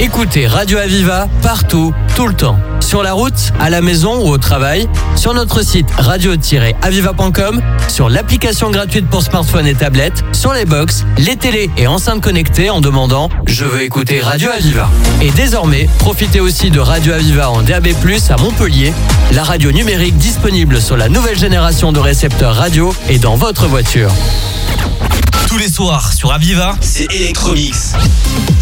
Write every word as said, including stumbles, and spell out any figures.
Écoutez Radio Aviva partout, tout le temps. Sur la route, à la maison ou au travail, sur notre site radio tiret aviva point com, sur l'application gratuite pour smartphone et tablette, sur les box, les télés et enceintes connectées en demandant « Je veux écouter Radio Aviva ». Et désormais, profitez aussi de Radio Aviva en D A B plus, à Montpellier, la radio numérique disponible sur la nouvelle génération de récepteurs radio et dans votre voiture. Tous les soirs sur Aviva, c'est Electromix.